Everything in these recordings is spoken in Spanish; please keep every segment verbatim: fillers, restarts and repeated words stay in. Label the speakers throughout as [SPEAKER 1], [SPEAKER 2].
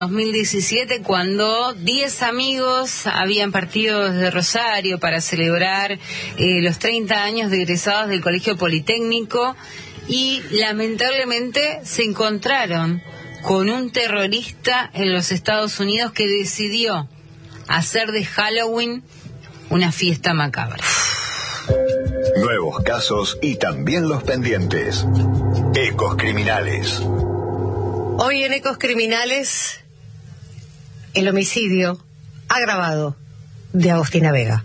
[SPEAKER 1] dos mil diecisiete, cuando diez amigos habían partido desde Rosario para celebrar eh, los treinta años de egresados del Colegio Politécnico y lamentablemente se encontraron con un terrorista en los Estados Unidos que decidió hacer de Halloween una fiesta macabra.
[SPEAKER 2] Nuevos casos y también los pendientes. Ecos Criminales.
[SPEAKER 3] Hoy en Ecos Criminales, el homicidio agravado de Agostina Vega.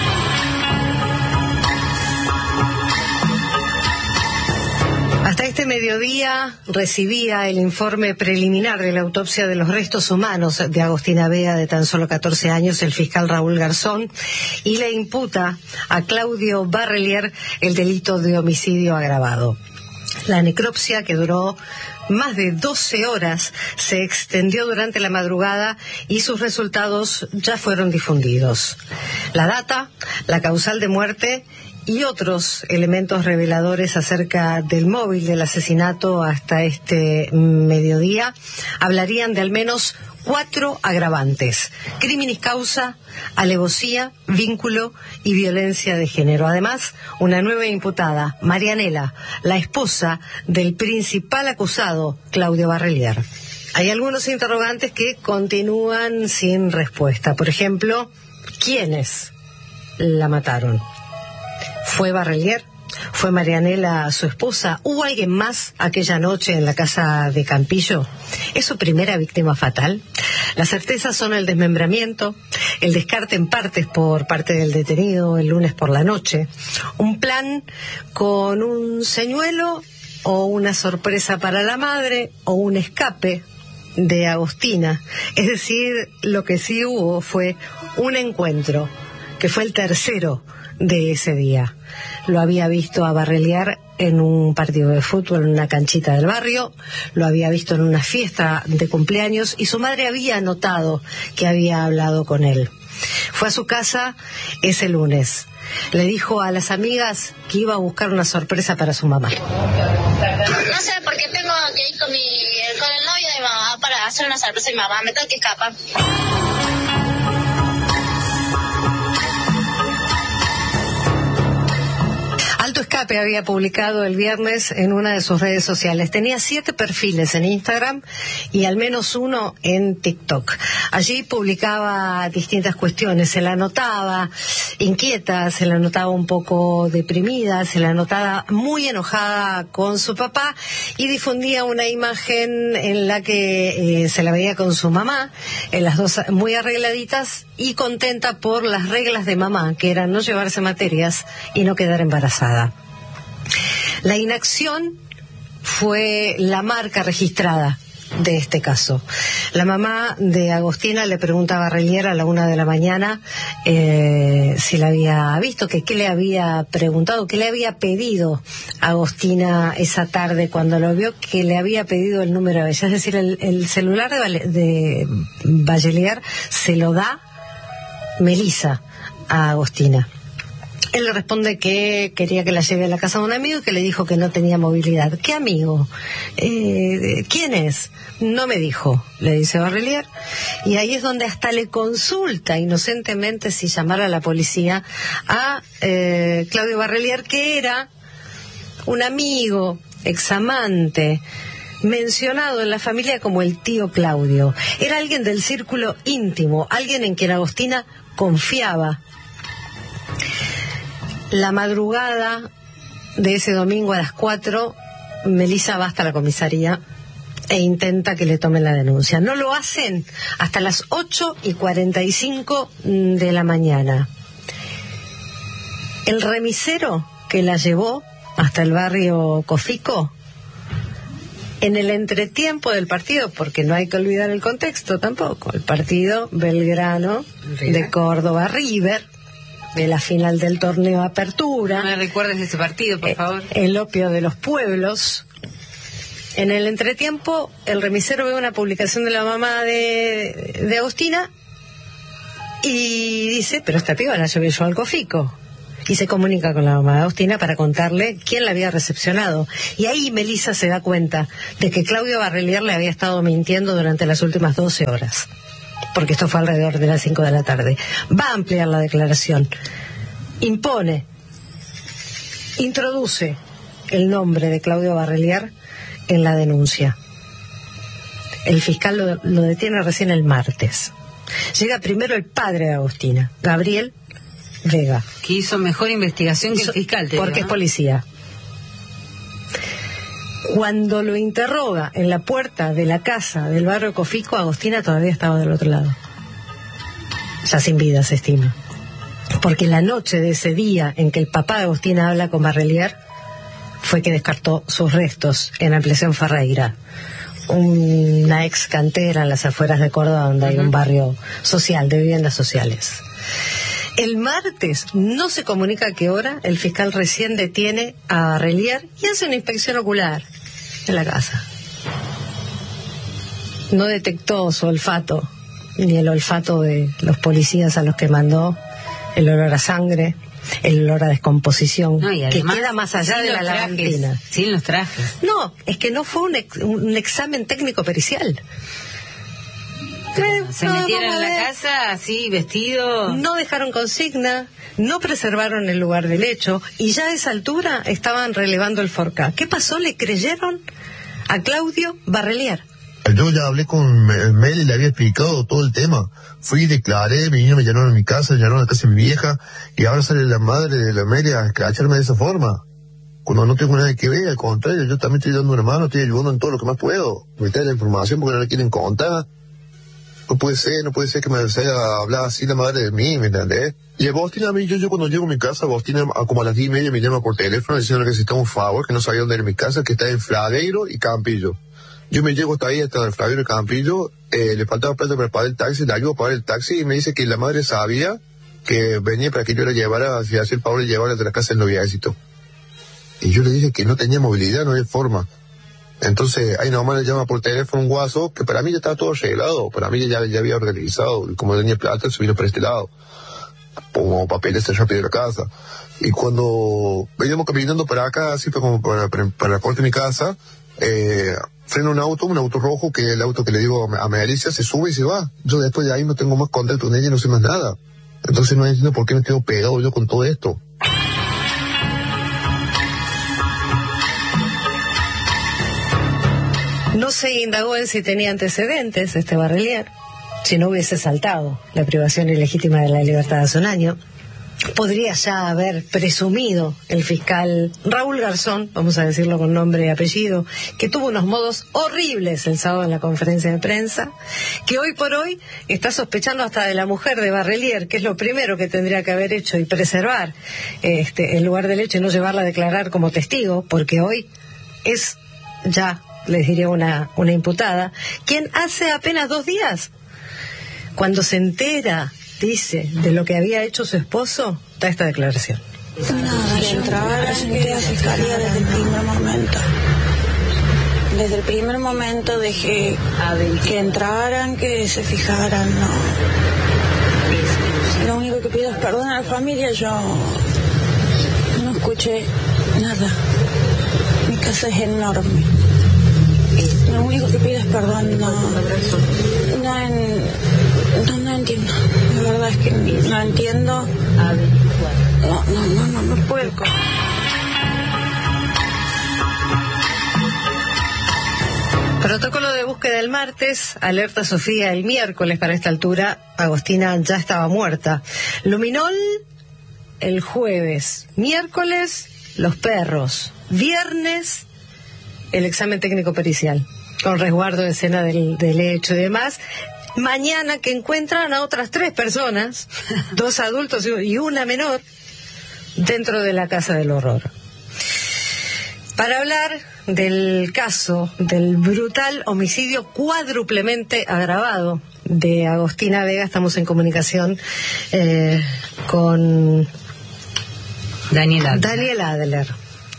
[SPEAKER 3] Hasta este mediodía recibía el informe preliminar de la autopsia de los restos humanos de Agostina Vega, de tan solo catorce años, el fiscal Raúl Garzón, y le imputa a Claudio Barrelier el delito de homicidio agravado. La necropsia, que duró más de doce horas, se extendió durante la madrugada y sus resultados ya fueron difundidos. La data, la causal de muerte y otros elementos reveladores acerca del móvil del asesinato hasta este mediodía hablarían de al menos cuatro agravantes: criminis causa, alevosía, vínculo y violencia de género. Además, una nueva imputada, Marianela, la esposa del principal acusado, Claudio Barrelier. Hay algunos interrogantes que continúan sin respuesta. Por ejemplo, ¿quiénes la mataron? ¿Fue Barrelier? ¿Fue Marianela su esposa? ¿Hubo alguien más aquella noche en la casa de Campillo? ¿Es su primera víctima fatal? Las certezas son el desmembramiento, el descarte en partes por parte del detenido el lunes por la noche, un plan con un señuelo o una sorpresa para la madre o un escape de Agostina. Es decir, lo que sí hubo fue un encuentro, que fue el tercero de ese día. Lo había visto a Barrelier en un partido de fútbol en una canchita del barrio, lo había visto en una fiesta de cumpleaños y su madre había notado que había hablado con él. Fue a su casa ese lunes. Le dijo a las amigas que iba a buscar una sorpresa para su mamá.
[SPEAKER 4] No sé, porque tengo que ir con, mi, con el novio de mi mamá para hacer una sorpresa a mi mamá. Me tengo que escapar.
[SPEAKER 3] Alto Escape había publicado el viernes en una de sus redes sociales. Tenía siete perfiles en Instagram y al menos uno en TikTok. Allí publicaba distintas cuestiones. Se la notaba inquieta, se la notaba un poco deprimida, se la notaba muy enojada con su papá y difundía una imagen en la que eh, se la veía con su mamá, en las dos muy arregladitas y contenta por las reglas de mamá, que eran no llevarse materias y no quedar embarazada. La inacción fue la marca registrada de este caso. La mamá de Agostina le preguntaba a Barrelier a la una de la mañana eh, si la había visto, que qué le había preguntado, qué le había pedido a Agostina esa tarde cuando lo vio, que le había pedido el número de ella. Es decir, el, el celular de, Vale, de Barrelier se lo da Melissa a Agostina. Él le responde que quería que la lleve a la casa de un amigo y que le dijo que no tenía movilidad. ¿Qué amigo? Eh, ¿Quién es? No me dijo, le dice Barrelier. Y ahí es donde hasta le consulta inocentemente si llamar a la policía a eh, Claudio Barrelier, que era un amigo, examante, mencionado en la familia como el tío Claudio. Era alguien del círculo íntimo, alguien en quien Agostina confiaba. La madrugada de ese domingo a las cuatro, Melissa va hasta la comisaría e intenta que le tomen la denuncia. No lo hacen hasta las ocho y cuarenta y cinco de la mañana. El remisero que la llevó hasta el barrio Cofico, en el entretiempo del partido, porque no hay que olvidar el contexto tampoco, el partido Belgrano de Córdoba River, de la final del torneo Apertura.
[SPEAKER 1] No me recuerdes ese partido, por favor.
[SPEAKER 3] El opio de los pueblos. En el entretiempo, el remisero ve una publicación de la mamá de, de Agostina y dice, pero esta piba la llevé yo al Cofico. y se comunica con la mamá de Agostina para contarle quién la había recepcionado. Y ahí Melissa se da cuenta de que Claudio Barrelier le había estado mintiendo durante las últimas doce horas, porque esto fue alrededor de las cinco de la tarde. Va a ampliar la declaración, impone, introduce el nombre de Claudio Barrelier en la denuncia. El fiscal lo, lo detiene recién el martes. Llega primero el padre de Agostina, Gabriel Vega.
[SPEAKER 1] Que hizo mejor investigación que
[SPEAKER 3] hizo,
[SPEAKER 1] el fiscal, te
[SPEAKER 3] porque
[SPEAKER 1] digo, ¿no?
[SPEAKER 3] es policía. Cuando lo interroga en la puerta de la casa del barrio Cofico, Agostina todavía estaba del otro lado. Ya sin vida, se estima. Porque la noche de ese día en que el papá de Agostina habla con Barrelier, fue que descartó sus restos en Ampliación Ferreira, una ex cantera en las afueras de Córdoba, donde hay un barrio social, de viviendas sociales. El martes no se comunica a qué hora el fiscal recién detiene a Barrelier y hace una inspección ocular en la casa. No detectó su olfato, ni el olfato de los policías a los que mandó, el olor a sangre, el olor a descomposición,
[SPEAKER 1] no, y además,
[SPEAKER 3] que queda más allá de la lavantina.
[SPEAKER 1] Sin los trajes.
[SPEAKER 3] No, es que no fue un, ex, un examen técnico pericial.
[SPEAKER 1] Se no, metieron en la casa así, vestido.
[SPEAKER 3] No dejaron consigna, no preservaron el lugar del hecho, y ya a esa altura estaban relevando el Forca. ¿Qué pasó? ¿Le creyeron a Claudio Barrelier?
[SPEAKER 5] Yo ya hablé con Mel y le había explicado todo el tema. Fui, declaré, me me llamaron a mi casa, me llamaron a la casa de mi vieja, y ahora sale la madre de la Mel a escracharme de esa forma. Cuando no tengo nada que ver, al contrario, yo también estoy dando una mano, estoy ayudando en todo lo que más puedo. Me trae la información porque no la quieren contar. No puede ser, no puede ser que me haya hablado así la madre de mí, ¿me entendés? Y a Agostina, a mí, yo, yo cuando llego a mi casa, Agostina, como a las diez y media me llama por teléfono diciendo que necesitaba un favor, que no sabía dónde era mi casa, que está en Fradeiro y Campillo. Yo me llego hasta ahí, hasta el Fradeiro y Campillo, eh, le faltaba plata para pagar el taxi, le ayudo a pagar el taxi y me dice que la madre sabía que venía para que yo la llevara, si hacía el favor de llevarla de la casa del noviecito. Y yo le dije que no tenía movilidad, no había forma. Entonces, ahí nomás le llama por teléfono un guaso, que para mí ya estaba todo arreglado, para mí ya, ya había organizado, como tenía plata, se vino por este lado, como papeles rápido de la casa. Y cuando veníamos caminando para acá, así como para, para, para la puerta de mi casa, eh, frena un auto, un auto rojo, que es el auto que le digo a Melissa, se sube y se va. Yo después de ahí no tengo más contacto con ella y no sé más nada. Entonces no entiendo por qué me quedo pegado yo con todo esto.
[SPEAKER 3] No se indagó en si tenía antecedentes este Barrelier, si no hubiese saltado la privación ilegítima de la libertad hace un año. Podría ya haber presumido el fiscal Raúl Garzón, vamos a decirlo con nombre y apellido, que tuvo unos modos horribles el sábado en la conferencia de prensa, que hoy por hoy está sospechando hasta de la mujer de Barrelier, que es lo primero que tendría que haber hecho, y preservar este, el lugar del hecho y no llevarla a declarar como testigo, porque hoy es ya, les diría, una, una imputada, quien hace apenas dos días, cuando se entera, dice, de lo que había hecho su esposo, da esta declaración.
[SPEAKER 6] Nada, que entraran que la fiscalía desde el primer momento. Desde el primer momento dejé que entraran, que se fijaran, no. Lo único que pido es perdón a la familia, yo no escuché nada. Mi casa es enorme. Lo único que pido es perdón, no, no, en, no, no entiendo. La verdad es que no entiendo. No, no, no, no, no puedo.
[SPEAKER 3] Protocolo de búsqueda el martes, alerta Sofía el miércoles. Para esta altura, Agostina ya estaba muerta. Luminol el jueves, miércoles los perros, viernes el examen técnico pericial, con resguardo de escena del, del hecho y demás. Mañana que encuentran a otras tres personas, dos adultos y una menor, dentro de la casa del horror. Para hablar del caso del brutal homicidio cuádruplemente agravado de Agostina Vega, estamos en comunicación eh, con
[SPEAKER 1] Daniel Adler.
[SPEAKER 3] Daniel Adler,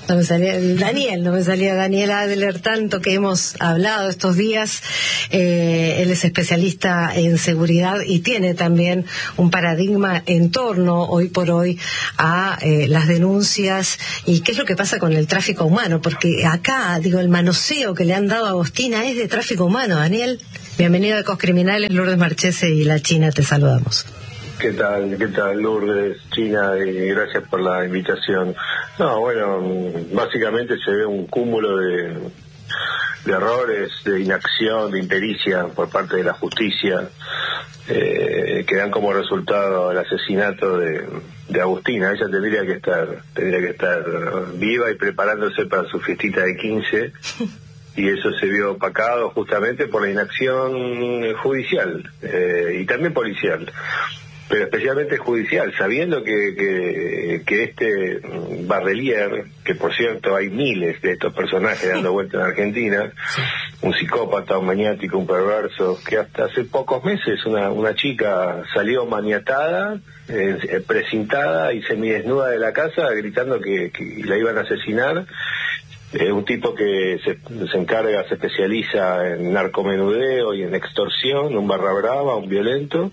[SPEAKER 3] No me salía Daniel, no me salía Daniel Adler, tanto que hemos hablado estos días. Eh, él es especialista en seguridad y tiene también un paradigma en torno, hoy por hoy, a eh, las denuncias y qué es lo que pasa con el tráfico humano, porque acá, digo, el manoseo que le han dado a Agostina es de tráfico humano. Daniel, bienvenido a Ecos Criminales. Lourdes Marchese y La China, te saludamos.
[SPEAKER 7] ¿Qué tal? ¿Qué tal, Lourdes, China? Y gracias por la invitación. No, bueno, básicamente se ve un cúmulo de, de errores, de inacción, de impericia por parte de la justicia, eh, que dan como resultado el asesinato de, de Agustina. Ella tendría que estar, tendría que estar viva y preparándose para su fiestita de quince. Y eso se vio opacado justamente por la inacción judicial eh, y también policial, pero especialmente judicial, sabiendo que, que, que este Barrelier, que por cierto hay miles de estos personajes dando vuelta en Argentina, un psicópata, un maniático, un perverso, que hasta hace pocos meses una, una chica salió maniatada, eh, precintada y semidesnuda de la casa, gritando que, que la iban a asesinar. Es un tipo que se, se encarga, se especializa en narcomenudeo y en extorsión, un barra brava, un violento,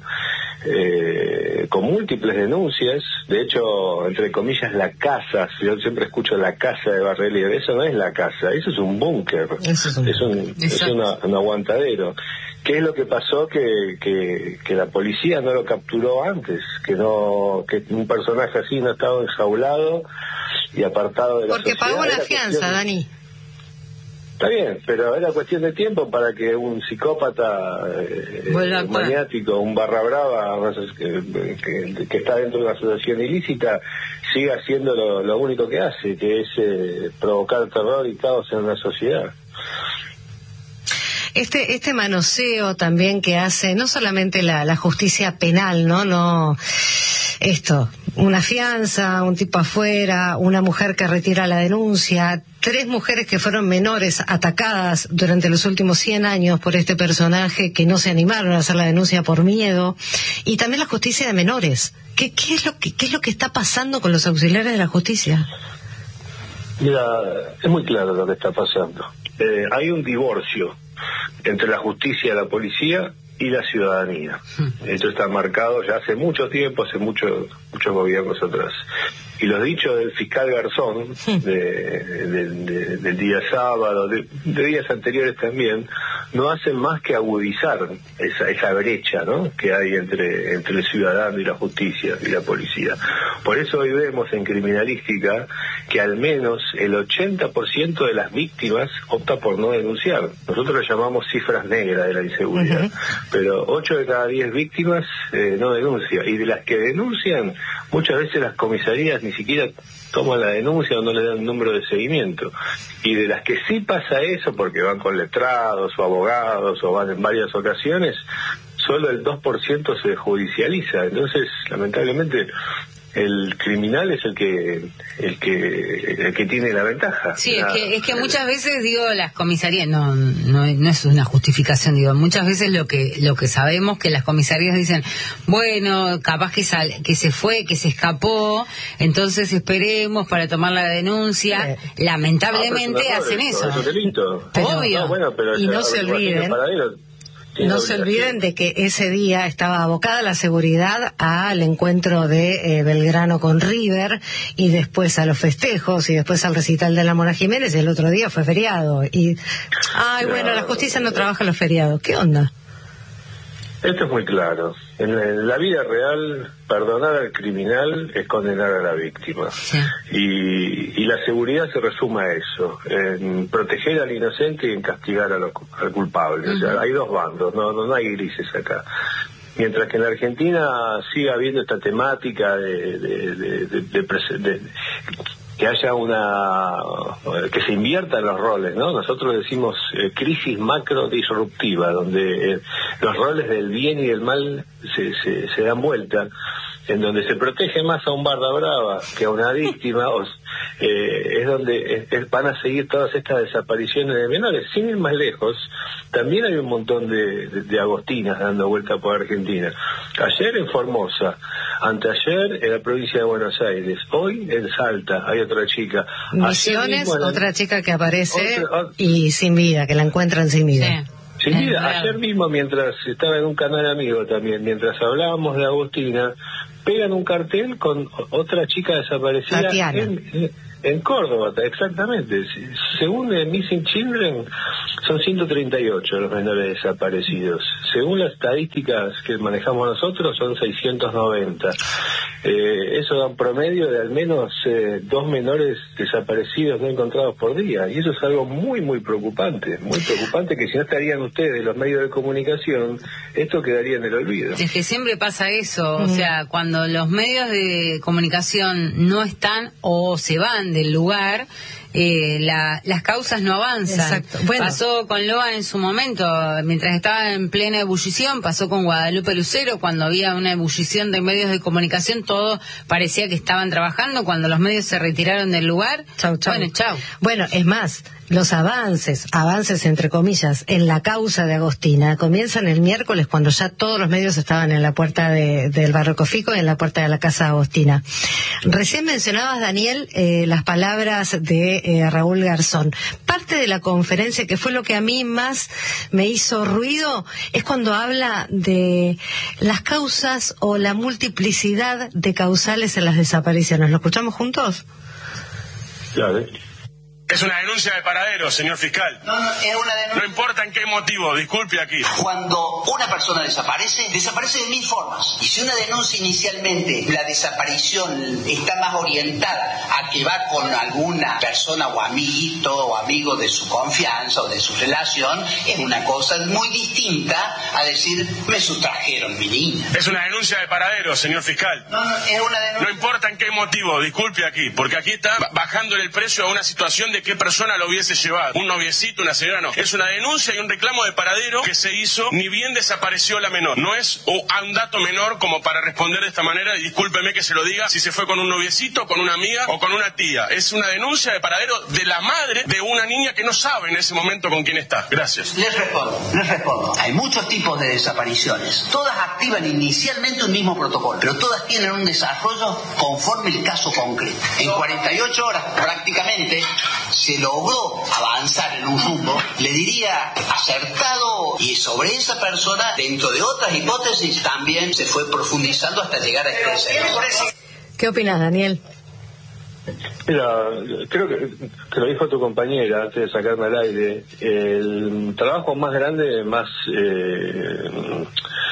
[SPEAKER 7] eh, con múltiples denuncias. De hecho, entre comillas, la casa, yo siempre escucho la casa de Barrelier, eso no es la casa, eso es un búnker, es un, es un, es una, un aguantadero. ¿Qué es lo que pasó? Que, que, que la policía no lo capturó antes, que no, que un personaje así no estaba enjaulado y apartado de la
[SPEAKER 3] Porque
[SPEAKER 7] sociedad.
[SPEAKER 3] pagó la
[SPEAKER 7] Era
[SPEAKER 3] fianza,
[SPEAKER 7] cuestión...
[SPEAKER 3] Dani.
[SPEAKER 7] Está bien, pero era cuestión de tiempo para que un psicópata, eh, un maniático, un barra brava, que, que, que está dentro de una asociación ilícita, siga haciendo lo, lo único que hace, que es eh, provocar terror y caos en una sociedad.
[SPEAKER 3] Este este manoseo también que hace no solamente la, la justicia penal, no no esto, una fianza, un tipo afuera, una mujer que retira la denuncia, tres mujeres que fueron menores atacadas durante los últimos cien años por este personaje que no se animaron a hacer la denuncia por miedo, y también la justicia de menores. ¿Qué, qué es lo que qué es lo que está pasando con los auxiliares de la justicia?
[SPEAKER 7] Mira, es muy claro lo que está pasando. Eh, hay un divorcio entre la justicia, la policía y la ciudadanía. Esto está marcado ya hace mucho tiempo, hace mucho, muchos gobiernos atrás. Y los dichos del fiscal Garzón, de, de, de, del día sábado, de, de días anteriores también, no hacen más que agudizar esa, esa brecha, ¿no?, que hay entre, entre el ciudadano y la justicia y la policía. Por eso hoy vemos en criminalística que al menos el ochenta por ciento de las víctimas opta por no denunciar. Nosotros lo llamamos cifras negras de la inseguridad. Uh-huh. Pero ocho de cada diez víctimas eh, no denuncian. Y de las que denuncian, muchas veces las comisarías ni siquiera toman la denuncia o no le dan un número de seguimiento. Y de las que sí pasa eso, porque van con letrados o abogados o van en varias ocasiones, solo el dos por ciento se judicializa. Entonces, lamentablemente, el criminal es el que el que el que tiene la ventaja.
[SPEAKER 1] Sí, es que es que muchas veces, digo, las comisarías, no no no es una justificación, digo, muchas veces lo que lo que sabemos que las comisarías dicen, bueno, capaz que sal, que se fue, que se escapó, entonces esperemos para tomar la denuncia. Eh. Lamentablemente ah, hacen eso.
[SPEAKER 7] eso. Es delito.
[SPEAKER 3] Pero,
[SPEAKER 1] obvio.
[SPEAKER 3] No, bueno, pero y no se olviden. No se olviden de que ese día estaba abocada la seguridad al encuentro de eh, Belgrano con River y después a los festejos y después al recital de la Mona Jiménez, y el otro día fue feriado. Y, ay, bueno, la justicia no trabaja los feriados. ¿Qué onda?
[SPEAKER 7] Esto es muy claro. En, en la vida real, perdonar al criminal es condenar a la víctima. Sí. Y, y la seguridad se resume a eso, en proteger al inocente y en castigar a lo, al culpable. Uh-huh. O sea, hay dos bandos, no, no, no hay grises acá. Mientras que en la Argentina siga habiendo esta temática de, de, de, de, de, de, de que haya una, que se inviertan los roles, ¿no? Nosotros decimos eh, crisis macro disruptiva, donde eh, los roles del bien y del mal se, se, se dan vuelta. en donde se protege más a un barra brava que a una víctima, o, eh, es donde es, es, van a seguir todas estas desapariciones de menores. Sin ir más lejos, también hay un montón de, de, de agostinas dando vuelta por Argentina. Ayer en Formosa, anteayer en la provincia de Buenos Aires, hoy en Salta hay otra chica.
[SPEAKER 3] Misiones,
[SPEAKER 7] la...
[SPEAKER 3] otra chica que aparece
[SPEAKER 7] otra, otra...
[SPEAKER 3] y sin vida, que la encuentran sin vida.
[SPEAKER 1] Sí.
[SPEAKER 7] Sí, mira, ayer mismo, mientras estaba en un canal amigo también, mientras hablábamos de Agustina, pegan un cartel con otra chica desaparecida
[SPEAKER 3] Tatiana.
[SPEAKER 7] en, en Córdoba, exactamente. Según el Missing Children, son ciento treinta y ocho los menores desaparecidos. Según las estadísticas que manejamos nosotros, son seiscientos noventa. Eh, eso da un promedio de al menos eh, dos menores desaparecidos no encontrados por día. Y eso es algo muy, muy preocupante. Muy preocupante, que si no estarían ustedes, los medios de comunicación, esto quedaría en el olvido.
[SPEAKER 1] Es que siempre pasa eso. Mm. O sea, cuando los medios de comunicación no están o se van del lugar, eh, la, las causas no avanzan.
[SPEAKER 3] Exacto. Bueno.
[SPEAKER 1] Pasó con Loa en su momento, mientras estaba en plena ebullición, pasó con Guadalupe Lucero, cuando había una ebullición de medios de comunicación, todo parecía que estaban trabajando, cuando los medios se retiraron del lugar,
[SPEAKER 3] chau, chau.
[SPEAKER 1] bueno, chau.
[SPEAKER 3] Bueno, es más, los avances, avances entre comillas, en la causa de Agostina, comienzan el miércoles, cuando ya todos los medios estaban en la puerta de, del Barroco Fico y en la puerta de la Casa Agostina. Recién mencionabas, Daniel, eh, las palabras de eh, Raúl Garzón. Parte de la conferencia, que fue lo que a mí más me hizo ruido, es cuando habla de las causas o la multiplicidad de causales en las desapariciones. ¿Lo escuchamos juntos?
[SPEAKER 7] Claro.
[SPEAKER 8] Es una denuncia de paradero, señor fiscal.
[SPEAKER 9] No, no, es una denuncia.
[SPEAKER 8] No importa en qué motivo, disculpe aquí.
[SPEAKER 9] Cuando una persona desaparece, desaparece de mil formas. Y si una denuncia inicialmente, la desaparición está más orientada a que va con alguna persona o amiguito o amigo de su confianza o de su relación, es una cosa muy distinta a decir, me sustrajeron mi niña.
[SPEAKER 8] Es una denuncia de paradero, señor fiscal.
[SPEAKER 9] No, no, es una denuncia.
[SPEAKER 8] No importa en qué motivo, disculpe aquí, porque aquí está bajándole el precio a una situación de qué persona lo hubiese llevado. Un noviecito, una señora, no. Es una denuncia y un reclamo de paradero que se hizo, ni bien desapareció la menor. No es un dato menor como para responder de esta manera, y discúlpeme que se lo diga, si se fue con un noviecito, con una amiga o con una tía. Es una denuncia de paradero de la madre de una niña que no sabe en ese momento con quién está. Gracias.
[SPEAKER 9] Les respondo, les respondo. Hay muchos tipos de desapariciones. Todas activan inicialmente un mismo protocolo, pero todas tienen un desarrollo conforme el caso concreto. En cuarenta y ocho horas prácticamente se logró avanzar en un rumbo, le diría acertado, y sobre esa persona, dentro de otras hipótesis, también se fue profundizando hasta llegar a este escenario.
[SPEAKER 3] ¿Qué opinas, Daniel?
[SPEAKER 7] Mira, creo que, que lo dijo tu compañera antes de sacarme al aire, el trabajo más grande, más... Eh,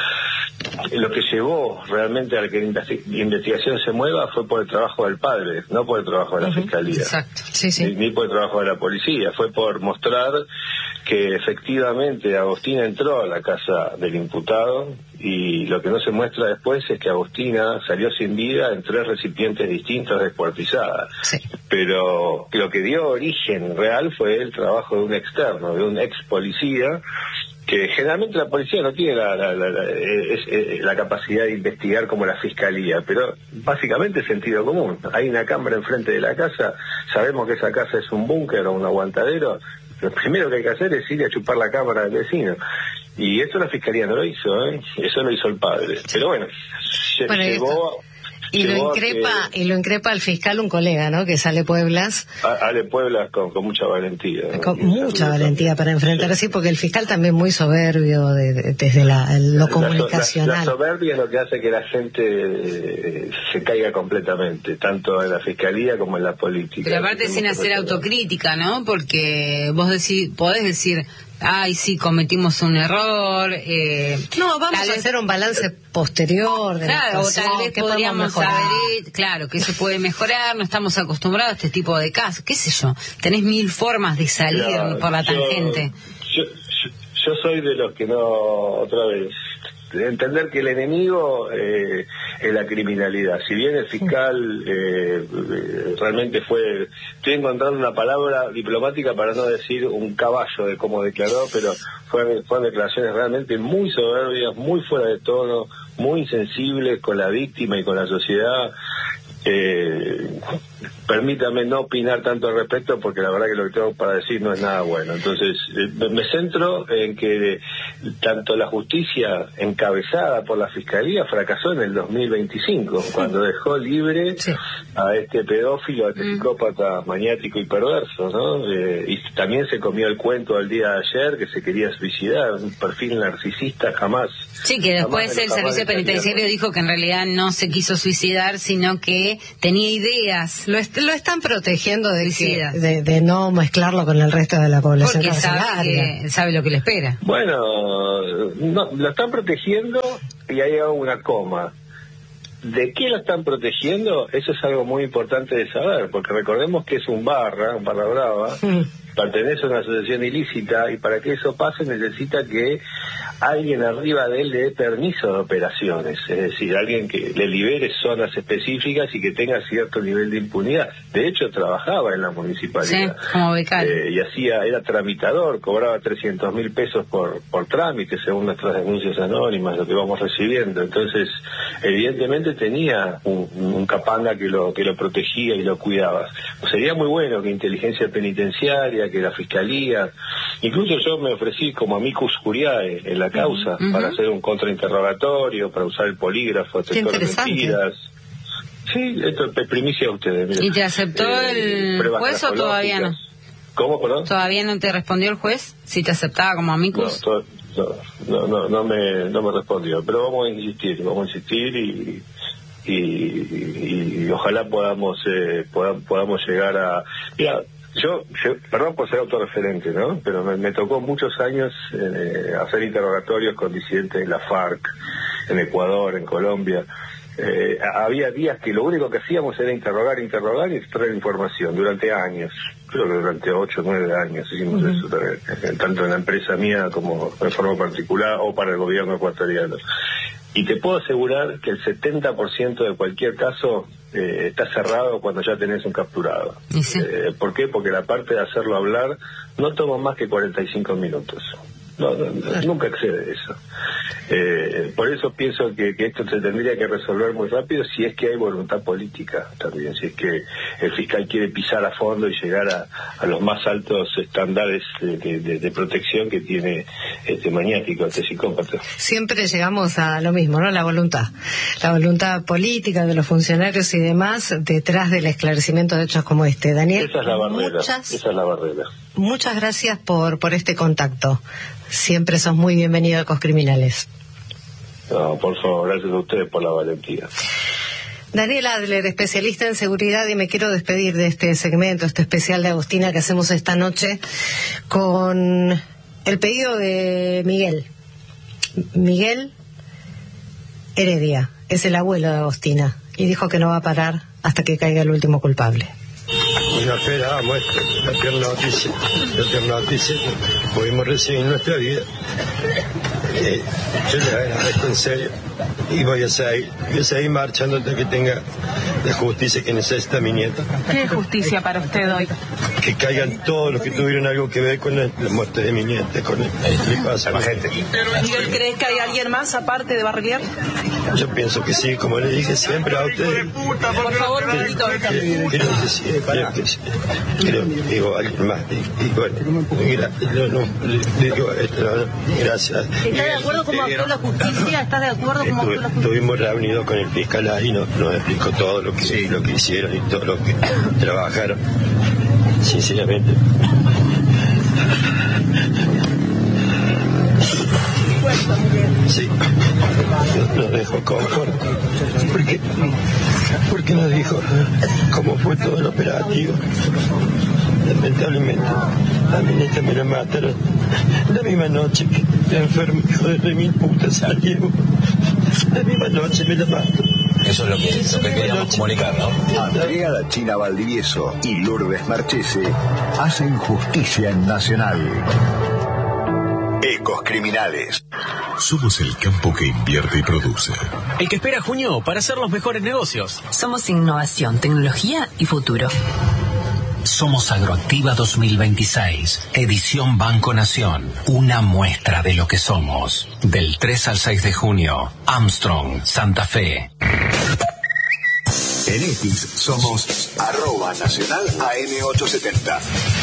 [SPEAKER 7] lo que llevó realmente a que la investigación se mueva fue por el trabajo del padre, no por el trabajo de la uh-huh. Fiscalía.
[SPEAKER 3] Exacto, sí, sí.
[SPEAKER 7] Ni, ni por el trabajo de la policía, fue por mostrar que efectivamente Agostina entró a la casa del imputado, y lo que no se muestra después es que Agostina salió sin vida en tres recipientes distintos descuartizadas. Sí. Pero lo que dio origen real fue el trabajo de un externo, de un ex policía, que generalmente la policía no tiene la, la, la, la, es, es, la capacidad de investigar como la fiscalía, pero básicamente es sentido común. Hay una cámara enfrente de la casa, sabemos que esa casa es un búnker o un aguantadero, lo primero que hay que hacer es ir a chupar la cámara del vecino. Y eso la fiscalía no lo hizo, ¿eh? Eso lo hizo el padre. Pero bueno,
[SPEAKER 3] bueno
[SPEAKER 7] llevó...
[SPEAKER 3] Y lo increpa que, y lo increpa al fiscal, un colega, ¿no? Que sale Pueblas.
[SPEAKER 7] Ale Pueblas con, con mucha valentía. ¿no?
[SPEAKER 3] Con mucha valentía para enfrentar así, porque el fiscal también muy soberbio de, de, desde la, lo comunicacional.
[SPEAKER 7] La, la, la soberbia es lo que hace que la gente eh, se caiga completamente, tanto en la fiscalía como en la política.
[SPEAKER 1] Pero aparte sin hacer autocrítica, ¿no? Porque vos decís, podés decir... ay, sí, cometimos un error. Eh,
[SPEAKER 3] no, vamos a vez, hacer un balance posterior. De
[SPEAKER 1] claro, o tal vez podríamos saber, claro, que se puede mejorar, no estamos acostumbrados a este tipo de casos, qué sé yo. Tenés mil formas de salir claro, por la tangente.
[SPEAKER 7] Yo, yo, yo soy de los que no, otra vez, entender que el enemigo eh, es la criminalidad. Si bien el fiscal eh, realmente fue, estoy encontrando una palabra diplomática para no decir un caballo de cómo declaró, pero fueron, fueron declaraciones realmente muy soberbias, muy fuera de tono, muy insensibles con la víctima y con la sociedad. Eh, permítame no opinar tanto al respecto porque la verdad que lo que tengo para decir no es nada bueno. Entonces eh, me centro en que tanto la justicia encabezada por la fiscalía fracasó en el dos mil veinticinco cuando dejó libre sí. a este pedófilo, a este mm. psicópata maniático y perverso, ¿no? Eh, y también se comió el cuento al día de ayer que se quería suicidar, un perfil narcisista jamás.
[SPEAKER 1] Sí, que después jamás, el jamás servicio penitenciario dijo que en realidad no se quiso suicidar, sino que tenía ideas.
[SPEAKER 3] Lo, est lo están protegiendo de, que, de, de no mezclarlo con el resto de la población.
[SPEAKER 1] Porque sabe, que, sabe lo que le espera.
[SPEAKER 7] Bueno, no, lo están protegiendo y hay una coma. ¿De qué lo están protegiendo? Eso es algo muy importante de saber, porque recordemos que es un barra, un barra brava, mm. pertenece a una asociación ilícita y para que eso pase necesita que alguien arriba de él le dé permiso de operaciones, es decir, alguien que le libere zonas específicas y que tenga cierto nivel de impunidad. De hecho, trabajaba en la municipalidad.
[SPEAKER 1] Sí, como becario.
[SPEAKER 7] Eh, y hacía, era tramitador, cobraba trescientos mil pesos por, por trámite, según nuestras denuncias anónimas, lo que vamos recibiendo. Entonces, evidentemente tenía un, un capanga que lo, que lo protegía y lo cuidaba. Pues sería muy bueno que inteligencia penitenciaria, que la fiscalía, incluso yo me ofrecí como amicus curiae en la causa, uh-huh. para hacer un contrainterrogatorio, para usar el polígrafo, detector de mentiras. Sí, esto es primicia a ustedes. Miren.
[SPEAKER 1] ¿Y te aceptó eh, el juez o todavía no?
[SPEAKER 7] ¿Cómo, perdón?
[SPEAKER 1] ¿Todavía no te respondió el juez? ¿Si te aceptaba como amicus?
[SPEAKER 7] No, to, no, no, no, me, no me respondió, pero vamos a insistir, vamos a insistir y... Y, y, y ojalá podamos eh, podamos, podamos llegar a... Mira, yo, yo, perdón por ser autorreferente, ¿no? Pero me, me tocó muchos años eh, hacer interrogatorios con disidentes de la FARC, en Ecuador, en Colombia. Eh, había días que lo único que hacíamos era interrogar, interrogar y extraer información durante años. Creo que durante ocho o nueve años hicimos uh-huh. eso, eh, tanto en la empresa mía como de forma particular o para el gobierno ecuatoriano. Y te puedo asegurar que el setenta por ciento de cualquier caso eh, está cerrado cuando ya tenés un capturado.
[SPEAKER 1] Sí.
[SPEAKER 7] Eh, ¿Por qué? Porque la parte de hacerlo hablar no toma más que cuarenta y cinco minutos. No, no, no, nunca excede eso. Eh, por eso pienso que, que esto se tendría que resolver muy rápido si es que hay voluntad política también, si es que el fiscal quiere pisar a fondo y llegar a, a los más altos estándares de, de, de protección que tiene este maniático, este psicópata.
[SPEAKER 3] Siempre llegamos a lo mismo, ¿no? La voluntad. La voluntad política de los funcionarios y demás detrás del esclarecimiento de hechos como este. Daniel,
[SPEAKER 7] esa es la barrera.
[SPEAKER 3] Muchas,
[SPEAKER 7] esa es la barrera.
[SPEAKER 3] Muchas gracias por, por este contacto. Siempre sos muy bienvenido a Ecos Criminales.
[SPEAKER 7] No, por favor, gracias a ustedes por la valentía.
[SPEAKER 3] Daniel Adler, especialista en seguridad, y me quiero despedir de este segmento, este especial de Agostina que hacemos esta noche, con el pedido de Miguel. Miguel Heredia, es el abuelo de Agostina, y dijo que no va a parar hasta que caiga el último culpable.
[SPEAKER 10] Bueno, esperamos la peor noticia, la peor noticia que pudimos recibir en nuestra vida. Eh, yo le agradezco en serio y voy a seguir, voy a seguir marchando hasta que tenga la justicia que necesita mi nieta.
[SPEAKER 11] ¿Qué justicia para usted hoy?
[SPEAKER 10] Que caigan todos los que tuvieron algo que ver con la, la muerte de mi nieta, con el, el paso a la gente.
[SPEAKER 11] ¿Miguel cree que hay alguien más aparte de Barrelier?
[SPEAKER 10] Yo pienso que sí, como le dije siempre a usted.
[SPEAKER 11] Por favor, Miguelito.
[SPEAKER 10] Creo que sí, creo que sí. Creo, digo, alguien más. Y, y bueno, gra, no, no, digo, gracias.
[SPEAKER 11] ¿Está de acuerdo cómo actuó la justicia? ¿Está de acuerdo cómo actuó la justicia?
[SPEAKER 10] Estuvimos reunidos con el fiscal ahí, nos, nos explicó todo lo que, sí. lo que hicieron y todo lo que trabajaron. Sinceramente. Sí, nos dejó conforme. Porque, porque nos dijo cómo fue todo el operativo. Lamentablemente, a mi nieta me la mataron la misma noche que el enfermo hijo de mil putas salió. La misma noche me la mató.
[SPEAKER 12] Eso es lo que, lo que queríamos comunicar, ¿no?
[SPEAKER 2] Andrea La China Valdivieso y Lourdes Marchese hacen justicia en Nacional. Pronósticos criminales.
[SPEAKER 13] Somos el campo que invierte y produce.
[SPEAKER 14] El que espera junio para hacer los mejores negocios.
[SPEAKER 15] Somos innovación, tecnología y futuro.
[SPEAKER 16] Somos Agroactiva dos mil veintiséis, edición Banco Nación, una muestra de lo que somos. Del tres al seis de junio, Armstrong, Santa Fe.
[SPEAKER 2] En X somos arroba nacional A M ochocientos setenta.